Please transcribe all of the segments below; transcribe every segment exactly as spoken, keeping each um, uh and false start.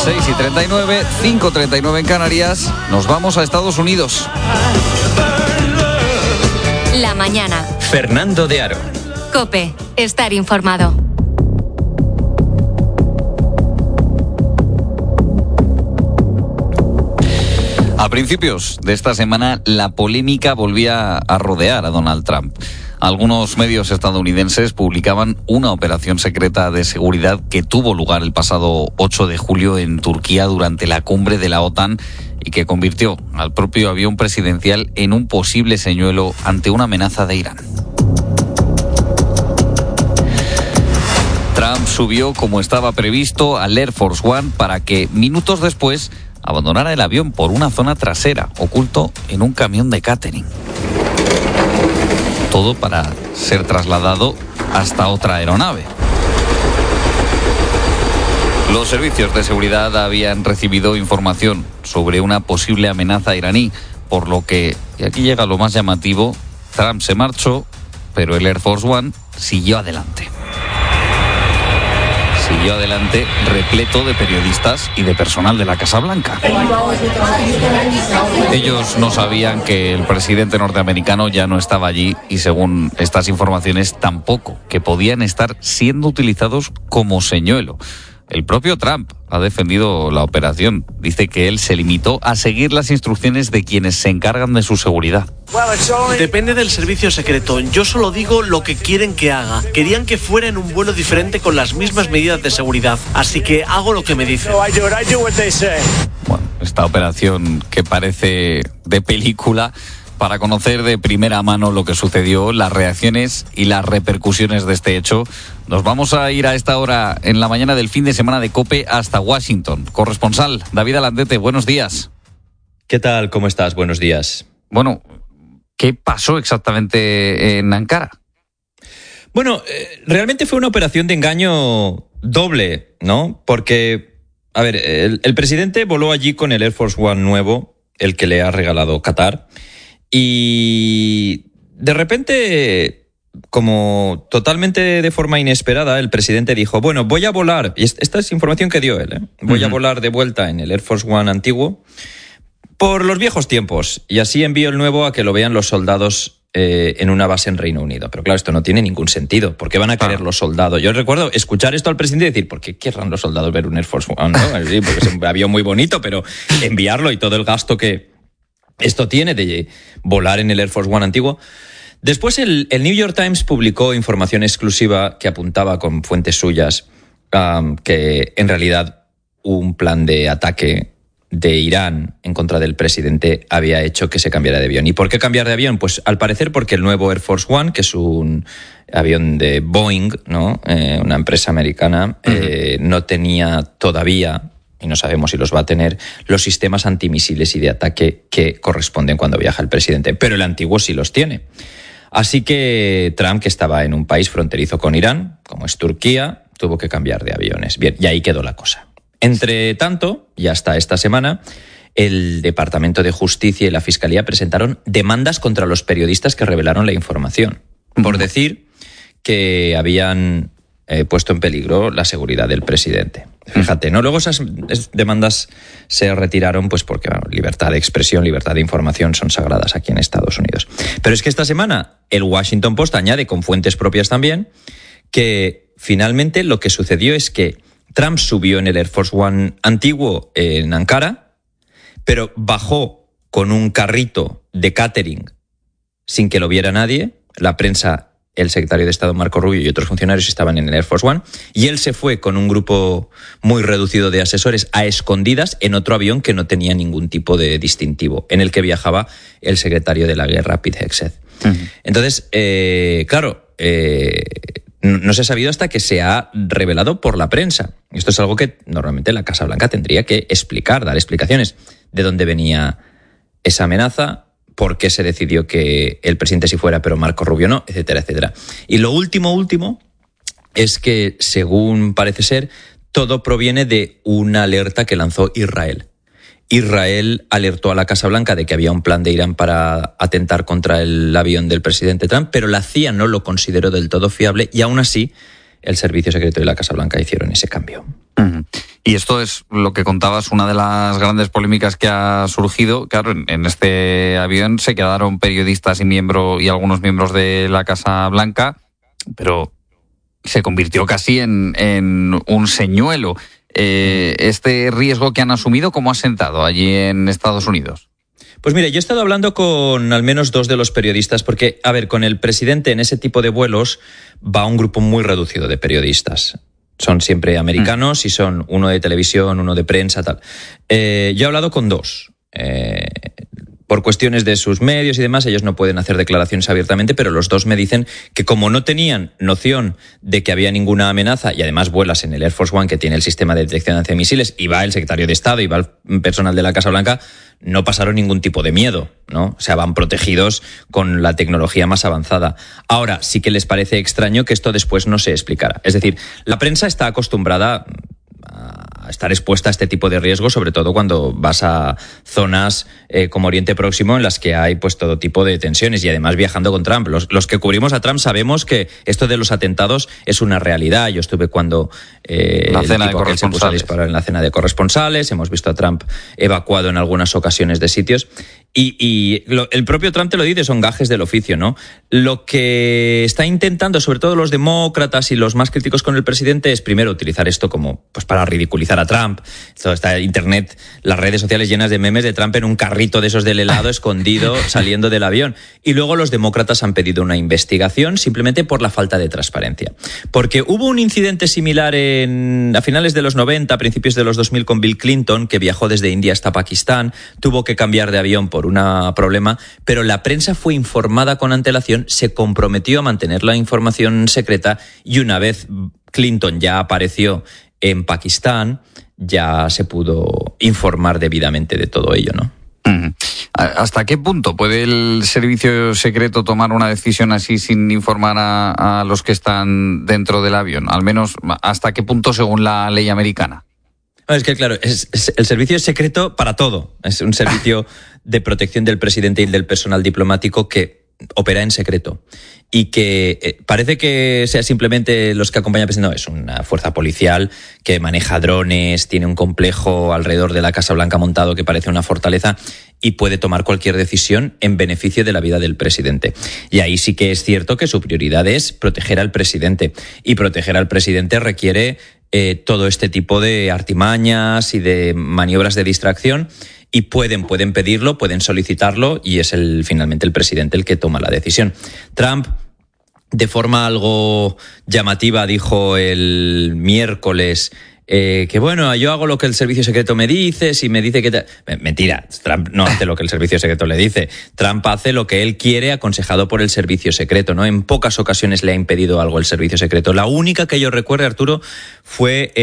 seis y treinta y nueve, cinco y treinta y nueve en Canarias. Nos vamos a Estados Unidos. La mañana. Fernando de Aro. COPE. Estar informado. A principios de esta semana, la polémica volvía a rodear a Donald Trump. Algunos medios estadounidenses publicaban una operación secreta de seguridad que tuvo lugar el pasado ocho de julio en Turquía durante la cumbre de la OTAN y que convirtió al propio avión presidencial en un posible señuelo ante una amenaza de Irán. Trump subió, como estaba previsto, al Air Force One para que minutos después abandonara el avión por una zona trasera, oculto en un camión de catering. Todo para ser trasladado hasta otra aeronave. Los servicios de seguridad habían recibido información sobre una posible amenaza iraní, por lo que, y aquí llega lo más llamativo, Trump se marchó, pero el Air Force One siguió adelante. Siguió adelante repleto de periodistas y de personal de la Casa Blanca. Ellos no sabían que el presidente norteamericano ya no estaba allí y, según estas informaciones, tampoco que podían estar siendo utilizados como señuelo. El propio Trump ha defendido la operación. Dice que él se limitó a seguir las instrucciones de quienes se encargan de su seguridad. Depende del servicio secreto. Yo solo digo lo que quieren que haga. Querían que fuera en un vuelo diferente con las mismas medidas de seguridad. Así que hago lo que me dicen. Bueno, esta operación que parece de película, para conocer de primera mano lo que sucedió, las reacciones y las repercusiones de este hecho, nos vamos a ir a esta hora en la mañana del fin de semana de COPE hasta Washington. Corresponsal David Alandete, buenos días. ¿Qué tal? ¿Cómo estás? Buenos días. Bueno, ¿qué pasó exactamente en Ankara? Bueno, eh, realmente fue una operación de engaño doble, ¿no? Porque, a ver, el, el presidente voló allí con el Air Force One nuevo, el que le ha regalado Qatar, y de repente, como totalmente de forma inesperada, el presidente dijo, bueno, voy a volar, y esta es información que dio él, ¿eh? voy uh-huh. a volar de vuelta en el Air Force One antiguo por los viejos tiempos, y así envío el nuevo a que lo vean los soldados eh, en una base en Reino Unido. Pero claro, esto no tiene ningún sentido. ¿Por qué van a querer ah. los soldados? Yo recuerdo escuchar esto al presidente y decir, ¿por qué querrán los soldados ver un Air Force One? ¿No? Sí, porque es un avión muy bonito, pero enviarlo y todo el gasto que esto tiene de volar en el Air Force One antiguo. Después el, el New York Times publicó información exclusiva que apuntaba con fuentes suyas um, que en realidad un plan de ataque de Irán en contra del presidente había hecho que se cambiara de avión. ¿Y por qué cambiar de avión? Pues al parecer porque el nuevo Air Force One, que es un avión de Boeing, ¿no? Eh, una empresa americana, uh-huh. eh, no tenía todavía, y no sabemos si los va a tener, los sistemas antimisiles y de ataque que corresponden cuando viaja el presidente. Pero el antiguo sí los tiene. Así que Trump, que estaba en un país fronterizo con Irán, como es Turquía, tuvo que cambiar de aviones. Bien, y ahí quedó la cosa. Entre tanto, y hasta esta semana, el Departamento de Justicia y la Fiscalía presentaron demandas contra los periodistas que revelaron la información, por decir que habían eh, puesto en peligro la seguridad del presidente. Fíjate, ¿no? Luego esas demandas se retiraron pues porque bueno, libertad de expresión, libertad de información son sagradas aquí en Estados Unidos. Pero es que esta semana el Washington Post añade, con fuentes propias también, que finalmente lo que sucedió es que Trump subió en el Air Force One antiguo en Ankara, pero bajó con un carrito de catering sin que lo viera nadie. La prensa, el secretario de Estado Marco Rubio y otros funcionarios estaban en el Air Force One, y él se fue con un grupo muy reducido de asesores a escondidas en otro avión que no tenía ningún tipo de distintivo, en el que viajaba el secretario de la Guerra, Pete Hegseth. Uh-huh. Entonces, eh, claro, eh, no se ha sabido hasta que se ha revelado por la prensa. Esto es algo que normalmente la Casa Blanca tendría que explicar, dar explicaciones de dónde venía esa amenaza, por qué se decidió que el presidente sí fuera, pero Marco Rubio no, etcétera, etcétera. Y lo último, último, es que, según parece ser, todo proviene de una alerta que lanzó Israel. Israel alertó a la Casa Blanca de que había un plan de Irán para atentar contra el avión del presidente Trump, pero la C I A no lo consideró del todo fiable y aún así el Servicio Secreto y la Casa Blanca hicieron ese cambio. Uh-huh. Y esto es lo que contabas, una de las grandes polémicas que ha surgido. Claro, en, en este avión se quedaron periodistas y miembros y algunos miembros de la Casa Blanca, pero se convirtió casi en, en un señuelo. Eh, este riesgo que han asumido, ¿cómo ha sentado allí en Estados Unidos? Pues mira, yo he estado hablando con al menos dos de los periodistas, porque, a ver, con el presidente en ese tipo de vuelos va un grupo muy reducido de periodistas. Son siempre americanos y son uno de televisión, uno de prensa, tal. Eh, yo he hablado con dos. Eh, por cuestiones de sus medios y demás, ellos no pueden hacer declaraciones abiertamente, pero los dos me dicen que como no tenían noción de que había ninguna amenaza, y además vuelas en el Air Force One, que tiene el sistema de detección de antimisiles, y va el secretario de Estado y va el personal de la Casa Blanca, no pasaron ningún tipo de miedo, ¿no? O sea, van protegidos con la tecnología más avanzada. Ahora, sí que les parece extraño que esto después no se explicara. Es decir, la prensa está acostumbrada a estar expuesta a este tipo de riesgos, sobre todo cuando vas a zonas eh, como Oriente Próximo, en las que hay pues todo tipo de tensiones, y además viajando con Trump. Los, los que cubrimos a Trump sabemos que esto de los atentados es una realidad. Yo estuve cuando eh, la cena el tipo de que se puso a disparar en la cena de corresponsales. Hemos visto a Trump evacuado en algunas ocasiones de sitios. Y, y lo, el propio Trump te lo dice, son gajes del oficio, ¿no? Lo que está intentando, sobre todo los demócratas y los más críticos con el presidente, es primero utilizar esto como pues para ridiculizar a Trump. Todo está internet, las redes sociales llenas de memes de Trump en un carrito de esos del helado escondido saliendo del avión. Y luego los demócratas han pedido una investigación simplemente por la falta de transparencia. Porque hubo un incidente similar en, a finales de los noventa, a principios de los dos mil con Bill Clinton, que viajó desde India hasta Pakistán, tuvo que cambiar de avión por un problema, pero la prensa fue informada con antelación, se comprometió a mantener la información secreta, y una vez Clinton ya apareció en Pakistán, ya se pudo informar debidamente de todo ello, ¿no? Uh-huh. ¿Hasta qué punto puede el servicio secreto tomar una decisión así sin informar a, a los que están dentro del avión? Al menos, ¿hasta qué punto según la ley americana? Es que, claro, es, es, el servicio es secreto para todo. Es un servicio de protección del presidente y del personal diplomático que opera en secreto. Y que eh, parece que sea simplemente los que acompañan al presidente. No, es una fuerza policial que maneja drones, tiene un complejo alrededor de la Casa Blanca montado que parece una fortaleza, y puede tomar cualquier decisión en beneficio de la vida del presidente. Y ahí sí que es cierto que su prioridad es proteger al presidente. Y proteger al presidente requiere eh, todo este tipo de artimañas y de maniobras de distracción. Y pueden, pueden pedirlo, pueden solicitarlo, y es el, finalmente el presidente el que toma la decisión. Trump, de forma algo llamativa, dijo el miércoles eh, que bueno, yo hago lo que el servicio secreto me dice, si me dice que... Te... Mentira, Trump no hace lo que el servicio secreto le dice. Trump hace lo que él quiere, aconsejado por el servicio secreto, ¿no? En pocas ocasiones le ha impedido algo el servicio secreto. La única que yo recuerdo, Arturo, fue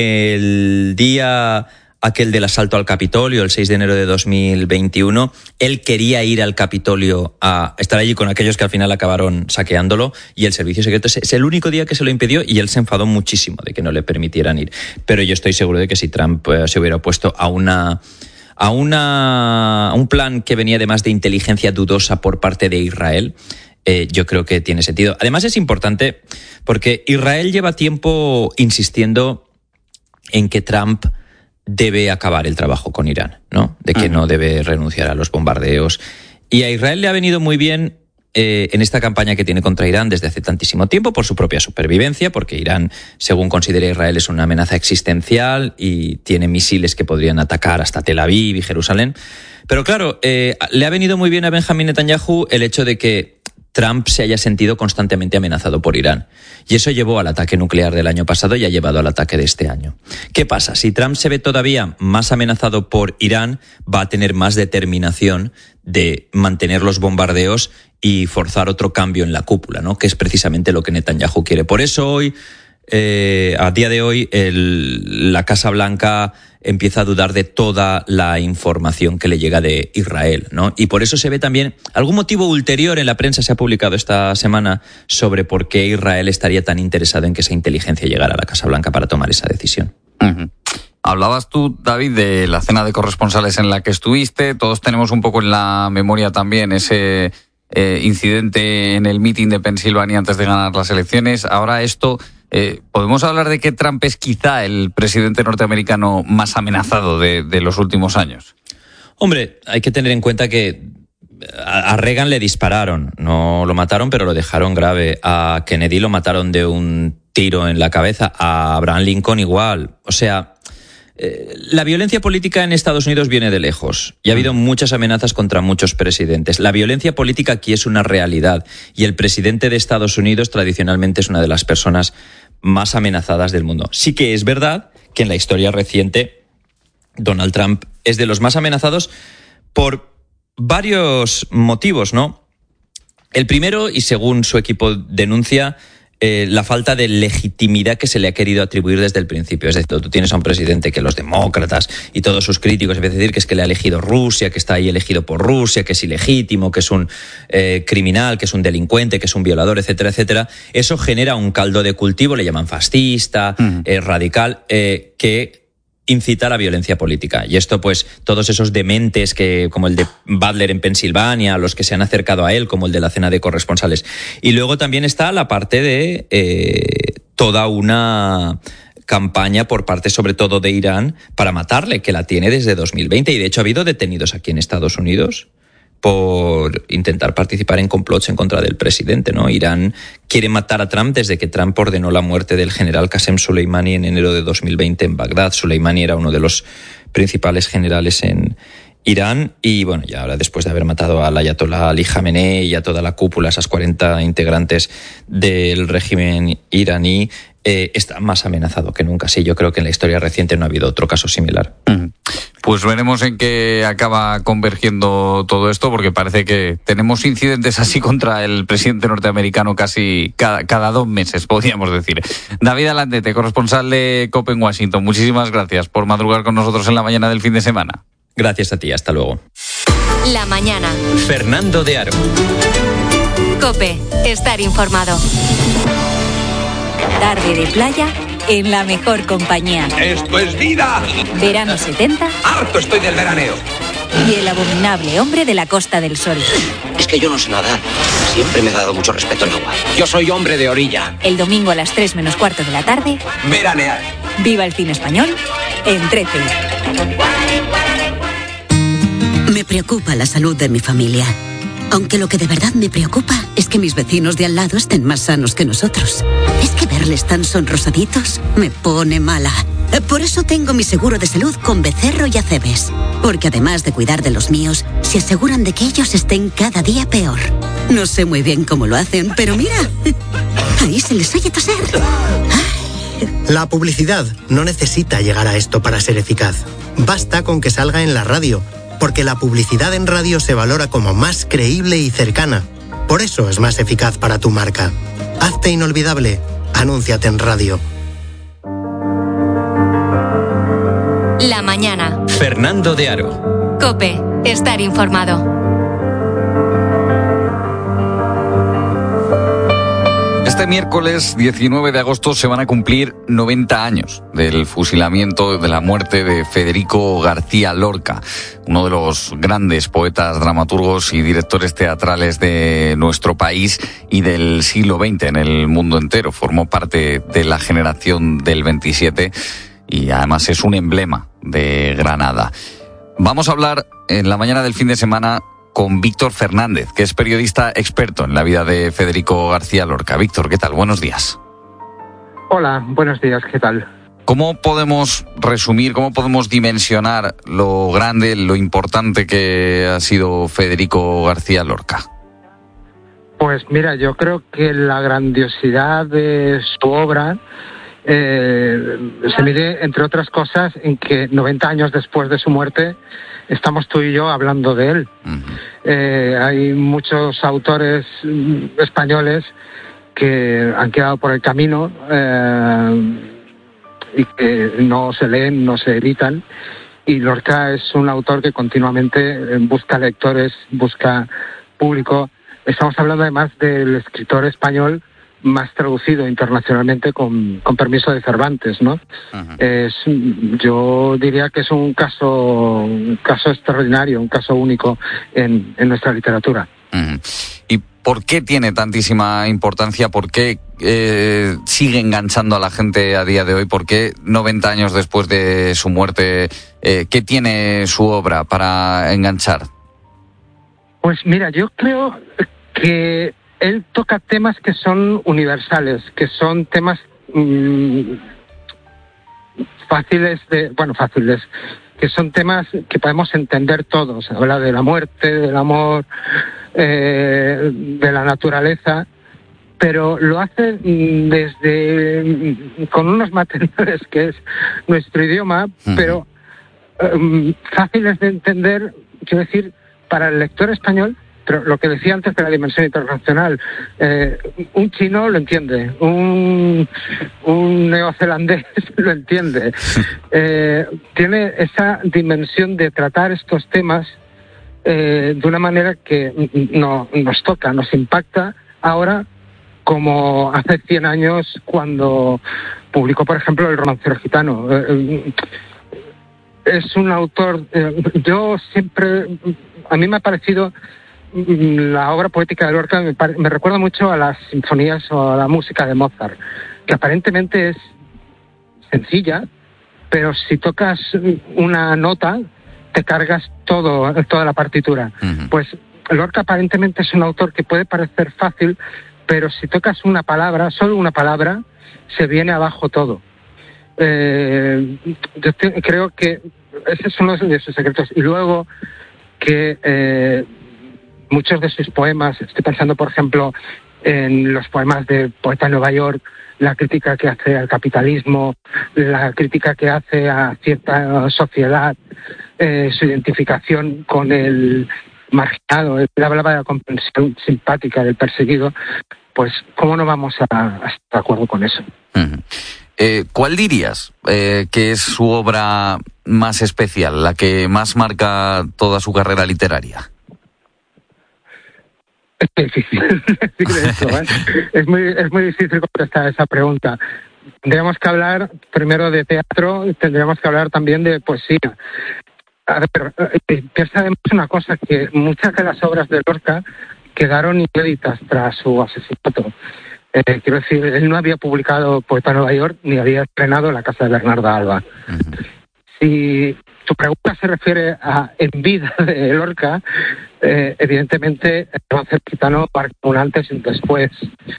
el día aquel del asalto al Capitolio, el seis de enero de dos mil veintiuno. Él quería ir al Capitolio a estar allí con aquellos que al final acabaron saqueándolo, y el servicio secreto es el único día que se lo impidió, y él se enfadó muchísimo de que no le permitieran ir. Pero yo estoy seguro de que si Trump eh, se hubiera opuesto a una... a una a un plan que venía además de inteligencia dudosa por parte de Israel, eh, yo creo que tiene sentido. Además es importante porque Israel lleva tiempo insistiendo en que Trump debe acabar el trabajo con Irán, ¿no? De que uh-huh. no debe renunciar a los bombardeos. Y a Israel le ha venido muy bien eh, en esta campaña que tiene contra Irán desde hace tantísimo tiempo, por su propia supervivencia, porque Irán, según considera Israel, es una amenaza existencial y tiene misiles que podrían atacar hasta Tel Aviv y Jerusalén. Pero claro, eh, le ha venido muy bien a Benjamín Netanyahu el hecho de que Trump se haya sentido constantemente amenazado por Irán. Y eso llevó al ataque nuclear del año pasado y ha llevado al ataque de este año. ¿Qué pasa? Si Trump se ve todavía más amenazado por Irán, va a tener más determinación de mantener los bombardeos y forzar otro cambio en la cúpula, ¿no? Que es precisamente lo que Netanyahu quiere. Por eso hoy, eh, a día de hoy, el, la Casa Blanca empieza a dudar de toda la información que le llega de Israel, ¿no? Y por eso se ve también algún motivo ulterior en la prensa, se ha publicado esta semana, sobre por qué Israel estaría tan interesado en que esa inteligencia llegara a la Casa Blanca para tomar esa decisión. Uh-huh. Hablabas tú, David, de la cena de corresponsales en la que estuviste. Todos tenemos un poco en la memoria también ese eh, incidente en el meeting de Pensilvania antes de ganar las elecciones. Ahora esto Eh, ¿Podemos hablar de que Trump es quizá el presidente norteamericano más amenazado de, de los últimos años? Hombre, hay que tener en cuenta que a Reagan le dispararon, no lo mataron, pero lo dejaron grave. A Kennedy lo mataron de un tiro en la cabeza, a Abraham Lincoln igual. O sea, eh, la violencia política en Estados Unidos viene de lejos y ha habido muchas amenazas contra muchos presidentes. La violencia política aquí es una realidad y el presidente de Estados Unidos tradicionalmente es una de las personas más amenazadas del mundo. Sí que es verdad que en la historia reciente Donald Trump es de los más amenazados por varios motivos, ¿no? El primero, y según su equipo denuncia, eh, la falta de legitimidad que se le ha querido atribuir desde el principio. Es decir, tú tienes a un presidente que los demócratas y todos sus críticos empiezan a decir que es que le ha elegido Rusia, que está ahí elegido por Rusia, que es ilegítimo, que es un eh, criminal, que es un delincuente, que es un violador, etcétera, etcétera. Eso genera un caldo de cultivo, le llaman fascista, uh-huh. eh, radical, eh, que incita a la violencia política. Y esto, pues, todos esos dementes que, como el de Butler en Pensilvania, los que se han acercado a él, como el de la cena de corresponsales. Y luego también está la parte de eh, toda una campaña por parte, sobre todo, de Irán para matarle, que la tiene desde dos mil veinte. Y, de hecho, ha habido detenidos aquí en Estados Unidos por intentar participar en complots en contra del presidente, ¿no? Irán quiere matar a Trump desde que Trump ordenó la muerte del general Qasem Soleimani en enero de dos mil veinte en Bagdad. Soleimani era uno de los principales generales en Irán y, bueno, ya ahora después de haber matado al ayatolá Ali Khamenei y a toda la cúpula, esas cuarenta integrantes del régimen iraní, eh, está más amenazado que nunca. Sí, yo creo que en la historia reciente no ha habido otro caso similar. Uh-huh. Pues veremos en qué acaba convergiendo todo esto, porque parece que tenemos incidentes así contra el presidente norteamericano casi cada, cada dos meses, podríamos decir. David Alandete, corresponsal de COPE en Washington, muchísimas gracias por madrugar con nosotros en la mañana del fin de semana. Gracias a ti, hasta luego. La mañana. Fernando de Aro. COPE, estar informado. Tarde de playa en la mejor compañía. ¡Esto es vida! Verano setenta. ¡Harto estoy del veraneo! Y el abominable hombre de la Costa del Sol. Es que yo no sé nadar. Siempre me ha dado mucho respeto el agua. Yo soy hombre de orilla. El domingo a las tres menos cuarto de la tarde. Veranear. Viva el cine español en trece. Me preocupa la salud de mi familia. Aunque lo que de verdad me preocupa es que mis vecinos de al lado estén más sanos que nosotros. Es que verles tan sonrosaditos me pone mala. Por eso tengo mi seguro de salud con Becerro y Acebes. Porque además de cuidar de los míos, se aseguran de que ellos estén cada día peor. No sé muy bien cómo lo hacen, pero mira, ahí se les oye toser. La publicidad no necesita llegar a esto para ser eficaz. Basta con que salga en la radio, porque la publicidad en radio se valora como más creíble y cercana. Por eso es más eficaz para tu marca. Hazte inolvidable. Anúnciate en radio. La mañana. Fernando de Aro. COPE, estar informado. Este miércoles diecinueve de agosto se van a cumplir noventa años del fusilamiento, de la muerte de Federico García Lorca, uno de los grandes poetas, dramaturgos y directores teatrales de nuestro país y del siglo veinte en el mundo entero. Formó parte de la generación del veintisiete y además es un emblema de Granada. Vamos a hablar en la mañana del fin de semana con Víctor Fernández, que es periodista experto en la vida de Federico García Lorca. Víctor, ¿qué tal? Buenos días. Hola, buenos días, ¿qué tal? ¿Cómo podemos resumir, cómo podemos dimensionar lo grande, lo importante que ha sido Federico García Lorca? Pues mira, yo creo que la grandiosidad de su obra eh, se mide, entre otras cosas, en que noventa años después de su muerte estamos tú y yo hablando de él. Uh-huh. Eh, hay muchos autores españoles que han quedado por el camino eh, y que no se leen, no se editan. Y Lorca es un autor que continuamente busca lectores, busca público. Estamos hablando además del escritor español más traducido internacionalmente con, con permiso de Cervantes, ¿no? Uh-huh. Es, yo diría que es un caso, un caso extraordinario, un caso único en, en nuestra literatura. Uh-huh. ¿Y por qué tiene tantísima importancia? ¿Por qué eh, sigue enganchando a la gente a día de hoy? ¿Por qué noventa años después de su muerte, eh, qué tiene su obra para enganchar? Pues mira, yo creo que él toca temas que son universales, que son temas mmm, fáciles de, bueno, fáciles, que son temas que podemos entender todos. Habla de la muerte, del amor, eh, de la naturaleza, pero lo hace desde con unos materiales que es nuestro idioma, uh-huh. pero um, fáciles de entender, quiero decir, para el lector español. Pero lo que decía antes de la dimensión internacional, eh, un chino lo entiende, un, un neozelandés lo entiende. Eh, tiene esa dimensión de tratar estos temas eh, de una manera que no, nos toca, nos impacta ahora, como hace cien años cuando publicó, por ejemplo, El romancero gitano. Eh, es un autor, eh, yo siempre, a mí me ha parecido... La obra poética de Lorca me, pare, me recuerda mucho a las sinfonías o a la música de Mozart, que aparentemente es sencilla, pero si tocas una nota te cargas todo, toda la partitura. Uh-huh. Pues Lorca aparentemente es un autor que puede parecer fácil, pero si tocas una palabra, solo una palabra, se viene abajo todo. Eh, yo te, creo que ese es uno de sus secretos. Y luego que... Eh, muchos de sus poemas, estoy pensando por ejemplo en los poemas de Poeta de Nueva York, la crítica que hace al capitalismo, la crítica que hace a cierta sociedad, eh, su identificación con el marginado, él hablaba de la comprensión simpática del perseguido, pues ¿cómo no vamos a, a estar de acuerdo con eso? Uh-huh. Eh, ¿Cuál dirías eh, que es su obra más especial, la que más marca toda su carrera literaria? Es difícil decir eso, ¿eh? es muy es muy difícil contestar esa pregunta. Tendríamos que hablar primero de teatro, tendríamos que hablar también de poesía. A ver, piensa además una cosa, que muchas de las obras de Lorca quedaron inéditas tras su asesinato. Eh, quiero decir, él no había publicado Poeta de Nueva York ni había estrenado La casa de Bernarda Alba. Uh-huh. Si tu pregunta se refiere a en vida de Lorca, eh, evidentemente El romancero gitano marca un antes y un después.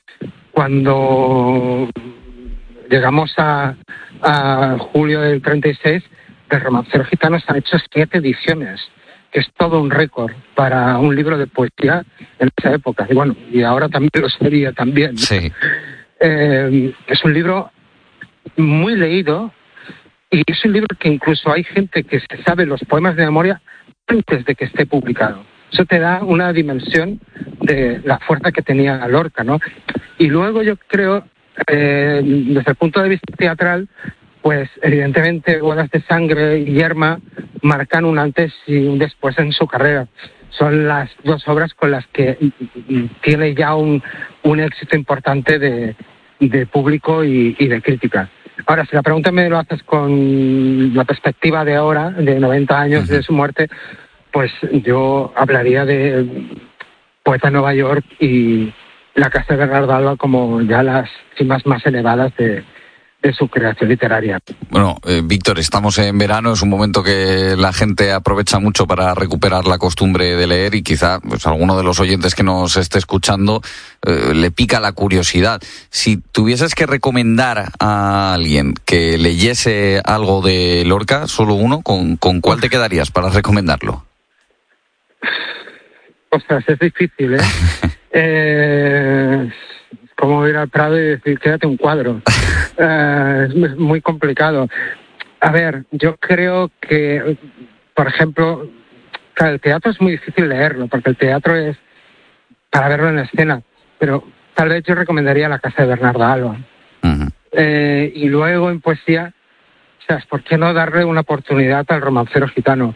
Cuando llegamos a, a julio del treinta y seis, del romancero gitano se han hecho siete ediciones, que es todo un récord para un libro de poesía en esa época. Y bueno, y ahora también lo sería también. Sí. Eh, es un libro muy leído. Y es un libro que incluso hay gente que se sabe los poemas de memoria antes de que esté publicado. Eso te da una dimensión de la fuerza que tenía Lorca, ¿no? Y luego yo creo, eh, desde el punto de vista teatral, pues evidentemente Bodas de sangre y Yerma marcan un antes y un después en su carrera. Son las dos obras con las que tiene ya un, un éxito importante de, de público y, y de crítica. Ahora, si la pregunta me lo haces con la perspectiva de ahora, de noventa años uh-huh. de su muerte, pues yo hablaría de Poeta de Nueva York y La casa de Bernarda Alba como ya las cimas más elevadas de, de su creación literaria. Bueno, eh, Víctor, estamos en verano, es un momento que la gente aprovecha mucho para recuperar la costumbre de leer y quizá pues, alguno de los oyentes que nos esté escuchando eh, le pica la curiosidad. Si tuvieses que recomendar a alguien que leyese algo de Lorca, solo uno, ¿con, con cuál te quedarías para recomendarlo? Ostras, es difícil, ¿eh? eh... como ir al Prado y decir, quédate un cuadro. Uh, es muy complicado. A ver, yo creo que, por ejemplo, claro, el teatro es muy difícil leerlo, porque el teatro es para verlo en escena, pero tal vez yo recomendaría La casa de Bernarda Alba. Uh-huh. Eh, y luego en poesía, ¿sabes? ¿Por qué no darle una oportunidad al romancero gitano?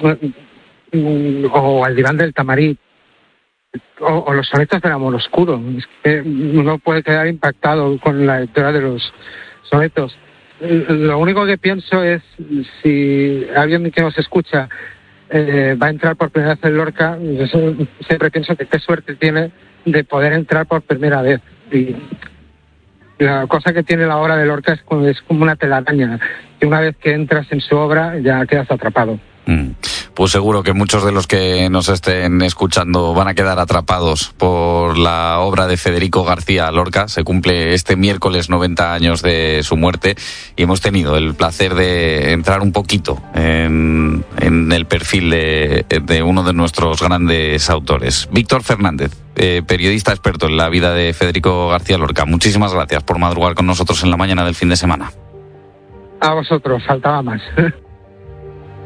O al diván del Tamarí. O, o los sonetos del amor oscuro. Es que uno puede quedar impactado con la lectura de los sonetos. Lo único que pienso es, si alguien que nos escucha eh, va a entrar por primera vez en Lorca, yo siempre pienso que qué suerte tiene de poder entrar por primera vez. Y La cosa que tiene la obra de Lorca es como, es como una telaraña, que una vez que entras en su obra ya quedas atrapado. Mm. Pues seguro que muchos de los que nos estén escuchando van a quedar atrapados por la obra de Federico García Lorca. Se cumple este miércoles noventa años de su muerte y hemos tenido el placer de entrar un poquito en, en el perfil de, de uno de nuestros grandes autores. Víctor Fernández, eh, periodista experto en la vida de Federico García Lorca. Muchísimas gracias por madrugar con nosotros en la mañana del fin de semana. A vosotros, faltaba más.